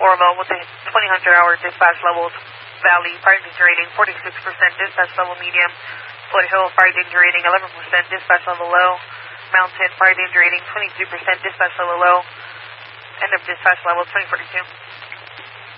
Orville with a 2000-hour dispatch levels. Valley, fire danger rating 46%, dispatch level medium. Foothill, fire danger rating 11%, dispatch level low. Mountain, fire danger rating 22%, dispatch level low. End of dispatch level 2042.